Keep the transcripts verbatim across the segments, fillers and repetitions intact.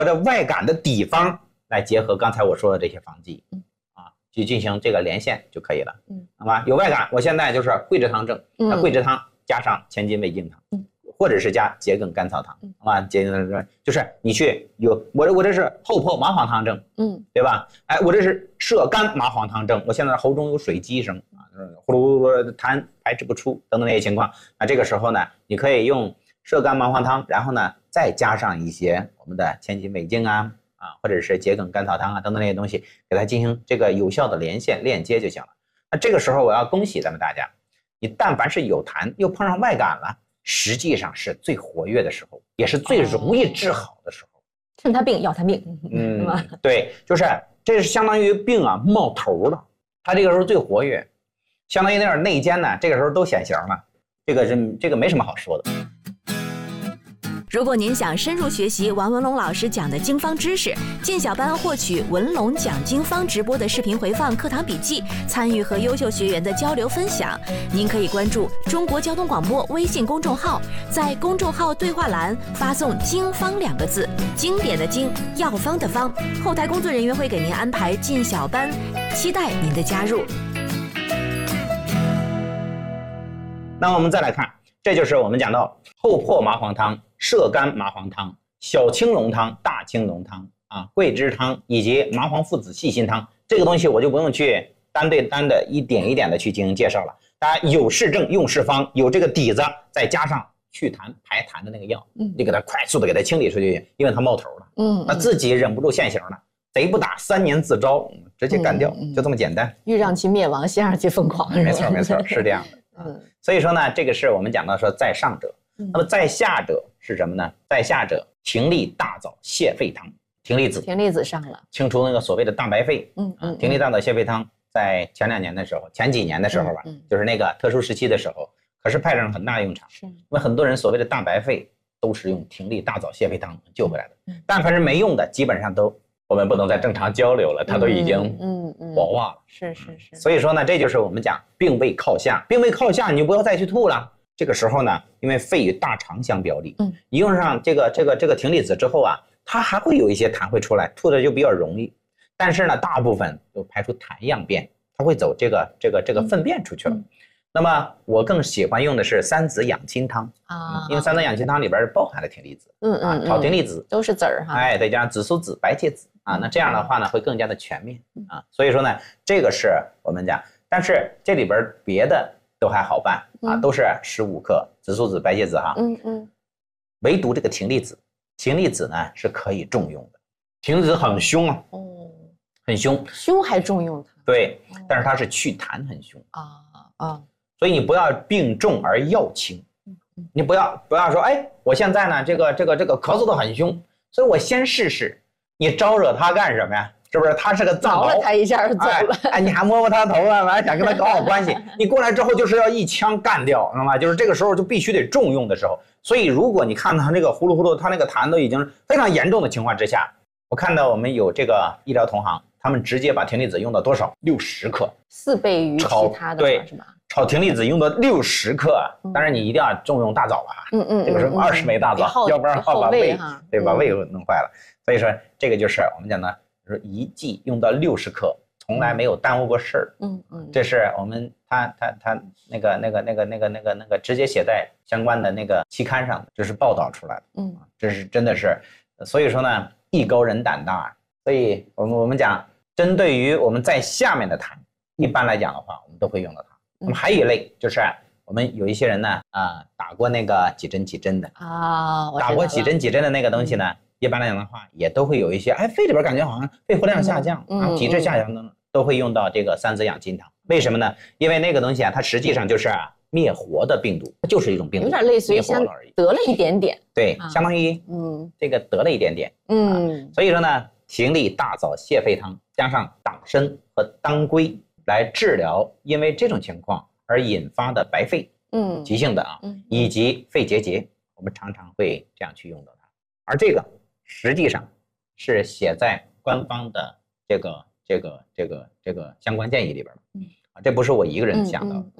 的外感的底方来结合刚才我说的这些方剂，嗯啊，去进行这个连线就可以了，嗯，好吧？有外感，我现在就是桂枝汤症，那桂枝汤加上千金味净汤，嗯，或者是加桔梗甘草汤，好吧？桔梗就是你去有我我这是后破麻黄汤症，嗯，对吧？哎，我这是涉肝麻黄汤症，我现在喉中有水积声啊，呼噜呼噜痰排斥不出等等那些情况，那这个时候呢，你可以用涉肝麻黄汤，然后呢再加上一些我们的千金味净啊啊，或者是桔梗甘草汤啊等等那些东西，给它进行这个有效的连线链接就行了。那这个时候我要恭喜咱们大家，你但凡是有痰又碰上外感了，实际上是最活跃的时候，也是最容易治好的时候。 趁他病要他命， 嗯，对，就是这是相当于病啊冒头了，他这个时候最活跃，相当于那点内奸呢，这个时候都显形了，这个是这个没什么好说的。 如果您想深入学习王文龙老师讲的经方知识，进小班获取文龙讲经方直播的视频回放、课堂笔记，参与和优秀学员的交流分享，您可以关注中国交通广播微信公众号，在公众号对话栏发送“经方”两个字，经典的经，药方的方，后台工作人员会给您安排进小班，期待您的加入。 那我们再来看，这就是我们讲到后破麻黄汤、涉肝麻黄汤、小青龙汤、大青龙汤啊、桂枝汤以及麻黄附子细辛汤，这个东西我就不用去单对单的一点一点的去进行介绍了。大家有是症用是方，有这个底子，再加上祛痰排痰的那个药，嗯，你给它快速的给它清理出去，因为它冒头了，嗯，那自己忍不住现形了，贼不打三年自招，直接干掉，嗯嗯、就这么简单。 欲让其灭亡，先让其疯狂。 没错没错，是这样的。嗯，所以说呢，这个是我们讲到说在上者，那么在下者是什么呢？在下者葶苈大枣泻肺汤，葶苈子， 葶苈子上了， 清除那个所谓的大白肺。嗯嗯，葶苈大枣泻肺汤在前两年的时候，前几年的时候吧，嗯嗯、就是那个特殊时期的时候，可是派上很大用场。是，因为很多人所谓的大白肺都是用葶苈大枣泻肺汤救回来的，嗯、但凡是没用的，基本上都。我们不能再正常交流了，它都已经嗯嗯黄化了。 是是是。 所以说呢，这就是我们讲病位靠下，病位靠下，你就不要再去吐了。这个时候呢，因为肺与大肠相表里，嗯，一用上这个这个这个葶苈子之后啊，它还会有一些痰会出来，吐的就比较容易。但是呢，大部分都排出痰样便，它会走这个这个这个粪便出去了。嗯、那么我更喜欢用的是三子养亲汤啊，因为三子养亲汤里边包含了葶苈子，嗯嗯，炒葶苈子都是籽儿哈， 哎，再加上紫苏子、白芥子。啊，那这样的话呢，会更加的全面啊，所以说呢，这个是我们讲，但是这里边别的都还好办啊，都是十五克紫苏子、白芥子哈，嗯嗯，唯独这个葶苈子，葶苈子呢是可以重用的，葶苈子很凶啊，哦，很凶， 凶还重用它， 对，但是它是祛痰很凶啊啊， 所以你不要病重而药轻，你不要不要说，哎，我现在呢这个这个这个咳嗽的很凶，所以我先试试。你招惹他干什么呀？是不是？他是个藏獒， 挠了他一下就走了。 哎，哎你还摸摸他头啊，完了想跟他搞好关系。你过来之后就是要一枪干掉，知道吗？就是这个时候就必须得重用的时候。所以如果你看他这个呼噜呼噜，他那个痰都已经非常严重的情况之下，我看到我们有这个医疗同行，他们直接把葶苈子用到多少？六十克， 四倍于其他的， 对， 是吧？ 炒葶苈子用到六十克，当然你一定要重用大枣啊。嗯嗯，这个是二十枚大枣，要不然好把胃，对，把胃弄坏了。所以说这个就是我们讲的，说一剂用到六十克，从来没有耽误过事儿。嗯嗯，这是我们他他他那个那个那个那个那个那个直接写在相关的那个期刊上，这是报道出来的。嗯，这是真的是，所以说呢，艺高人胆大。所以我们我们讲，针对于我们在下面的痰，一般来讲的话，我们都会用到它。那么还有一类就是我们有一些人呢，啊、呃，打过那个几针几针的啊，打过几针几针的那个东西呢。一般来讲的话，也都会有一些，哎，肺里边感觉好像肺活量下降，啊，体质下降等等，都会用到这个三子养亲汤。为什么呢？因为那个东西啊，它实际上就是灭活的病毒，它就是一种病毒， 有点类似于像得了一点点， 对，相当于嗯，这个得了一点点，嗯，所以说呢，葶苈大枣泻肺汤加上党参和当归来治疗，因为这种情况而引发的白肺，嗯，急性的啊，以及肺结节，我们常常会这样去用到它，而这个。实际上是写在官方的这个这个这个这个相关建议里边的，嗯啊，这不是我一个人想到的，嗯啊，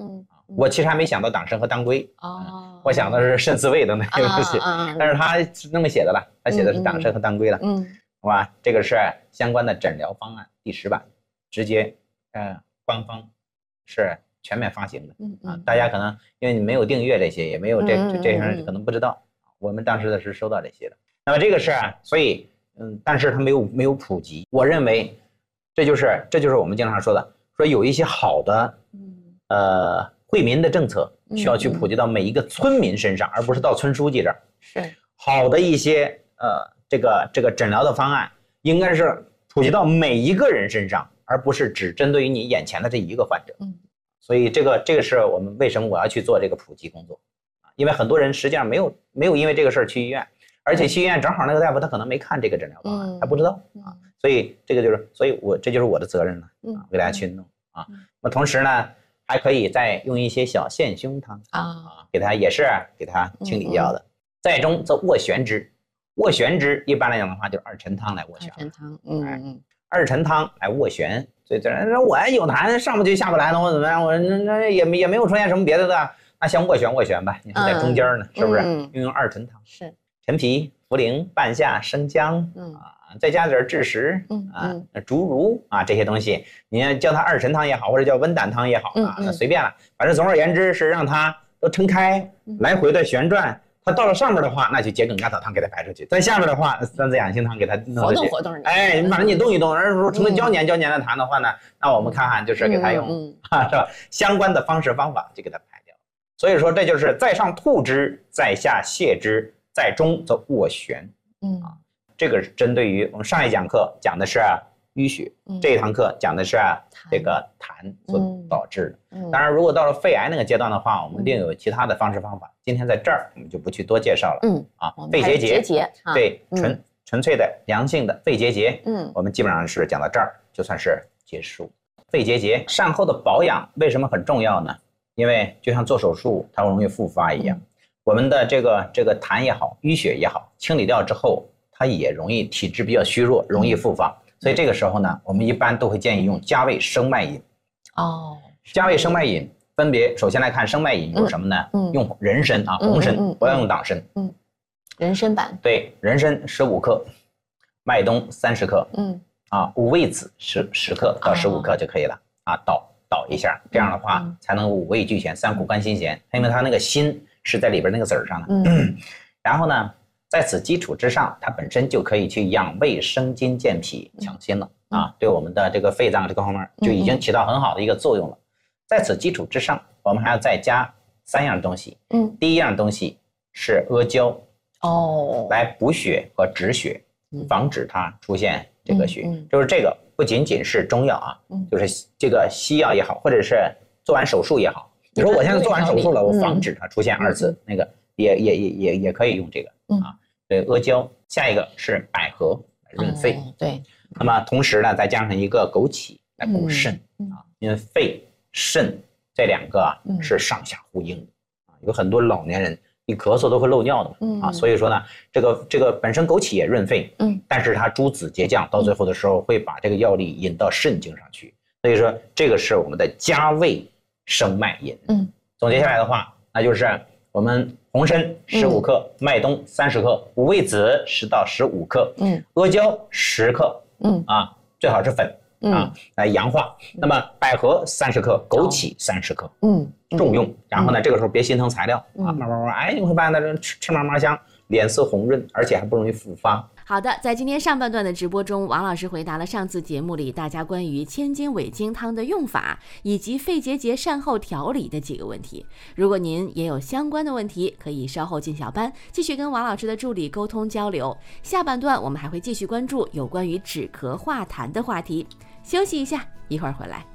我其实还没想到党参和当归哦，我想的是肾自卫的那个东西，但是他那么写的了，他写的是党参和当归了，嗯，好吧，这个是相关的诊疗方案第十版，直接呃官方是全面发行的，嗯啊，大家可能因为你没有订阅这些，也没有这这这些人可能不知道，我们当时的是收到这些的。那么这个是，所以嗯，但是它没有没有普及，我认为这就是这就是我们经常说的，说有一些好的呃惠民的政策需要去普及到每一个村民身上，而不是到村书记这儿。 是好的一些呃这个这个诊疗的方案，应该是普及到每一个人身上，而不是只针对于你眼前的这一个患者。嗯，所以这个这个是我们为什么我要去做这个普及工作啊？因为很多人实际上没有没有因为这个事儿去医院。而且去医院正好那个大夫他可能没看这个诊疗方案，他不知道啊，所以这个就是，所以我这就是我的责任了啊，给大家去弄啊。那同时呢，还可以再用一些小线胸汤啊，给他也是给他清理掉的。在中则斡旋之，斡旋之一般来讲的话就是二陈汤来斡旋。二陈汤，嗯嗯，二陈汤来斡旋。所以这人说我有痰上不去下不来呢，我怎么样？我那也也没有出现什么别的的，那先斡旋斡旋吧。你是在中间呢，是不是？运用二陈汤是。 陈皮、茯苓、半夏、生姜，嗯啊，再加点枳实，嗯啊，竹茹啊这些东西，你叫它二陈汤也好，或者叫温胆汤也好啊，那随便了，反正总而言之是让它都撑开，来回的旋转。它到了上面的话，那就桔梗甘草汤给它排出去；在下面的话，三子养心汤给它弄活动活动。 哎，反正你动一动，而如果成了胶黏胶黏的痰的话呢，那我们看看就是给它用啊，是吧？相关的方式方法就给它排掉。所以说这就是在上吐之，在下泻之。在中则斡旋，嗯啊，这个是针对于我们上一讲课讲的是淤血，嗯、这一堂课讲的是这个痰所导致的。嗯、当然，如果到了肺癌那个阶段的话，我们另有其他的方式方法。今天在这儿我们就不去多介绍了。嗯啊，肺结节， 结啊、 对纯、嗯、纯粹的良性的肺结节，嗯，我们基本上是讲到这儿就算是结束。肺结节善后的保养为什么很重要呢？因为就像做手术，它容易复发一样。嗯，我们的这个这个痰也好，淤血也好，清理掉之后，它也容易体质比较虚弱，容易复发。所以这个时候呢，我们一般都会建议用加味生脉饮。哦，加味生脉饮分别首先来看生脉饮有什么呢？嗯，用人参啊，红参，不要用党参。 嗯，人参版。 对，人参十五克，麦冬三十克。嗯，啊，五味子十十克到十五克就可以了。啊，捣捣一下，这样的话才能五味俱全，三苦甘辛咸，因为它那个辛是在里边那个籽儿上的。嗯，然后呢，在此基础之上，它本身就可以去养胃生津健脾强心了啊，对我们的这个肺脏这个方面就已经起到很好的一个作用了。在此基础之上，我们还要再加三样东西。嗯，第一样东西是阿胶，哦，来补血和止血，防止它出现这个血。就是这个不仅仅是中药啊，就是这个西药也好，或者是做完手术也好。你说我现在做完手术了，我防止它出现二次那个，也也也也也可以用这个啊。对，阿胶。下一个是百合润肺， 对。 那么同时呢，再加上一个枸杞来补肾啊，因为肺肾这两个啊是上下呼应的啊。有很多老年人一咳嗽都会漏尿的嘛啊，所以说呢，这个这个本身枸杞也润肺，嗯，但是它诸子结降，到最后的时候会把这个药力引到肾经上去，所以说这个是我们的加味生脉饮。嗯，总结下来的话，那就是我们红参十五克，嗯、麦冬三十克，五味子十到十五克，嗯，阿胶十克，嗯啊，最好是粉。啊，来阳化。那么百合三十克，枸杞三十克，嗯，重用。然后呢，这个时候别心疼材料啊，慢慢慢，哎，你会发现它这吃吃嘛嘛香，脸色红润，而且还不容易复发。 好的，在今天上半段的直播中，王老师回答了上次节目里大家关于千金尾精汤的用法以及肺结节善后调理的几个问题。如果您也有相关的问题，可以稍后进小班继续跟王老师的助理沟通交流。下半段我们还会继续关注有关于止咳化痰的话题。休息一下，一会儿回来。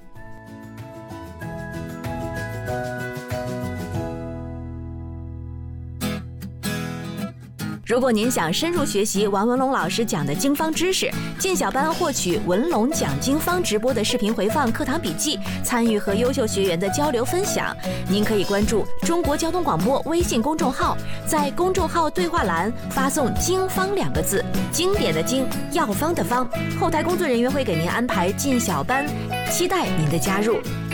如果您想深入学习王文龙老师讲的经方知识，进小班获取文龙讲经方直播的视频回放、课堂笔记，参与和优秀学员的交流分享，您可以关注中国交通广播微信公众号，在公众号对话栏发送“经方”两个字，经典的经，药方的方，后台工作人员会给您安排进小班，期待您的加入。